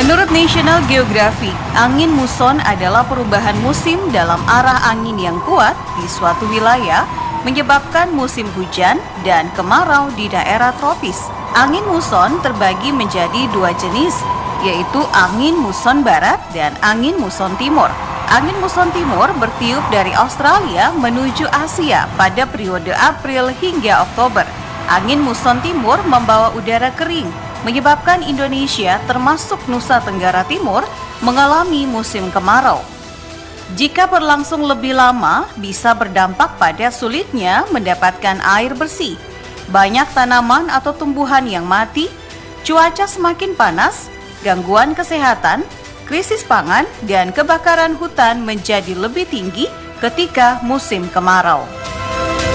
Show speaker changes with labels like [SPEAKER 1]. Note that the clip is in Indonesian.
[SPEAKER 1] Menurut National Geographic, angin muson adalah perubahan musim dalam arah angin yang kuat di suatu wilayah, menyebabkan musim hujan dan kemarau di daerah tropis. Angin muson terbagi menjadi dua jenis, yaitu angin muson barat dan angin muson timur. Angin muson timur bertiup dari Australia menuju Asia pada periode April hingga Oktober. Angin muson timur membawa udara kering, menyebabkan Indonesia termasuk Nusa Tenggara Timur mengalami musim kemarau. Jika berlangsung lebih lama, bisa berdampak pada sulitnya mendapatkan air bersih. Banyak tanaman atau tumbuhan yang mati, cuaca semakin panas, gangguan kesehatan, krisis pangan, dan kebakaran hutan menjadi lebih tinggi ketika musim kemarau.